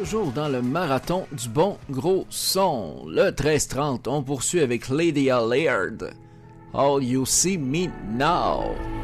Toujours dans le marathon du bon gros son. Le 13-30, on poursuit avec Lady Laird. All You See Me Now.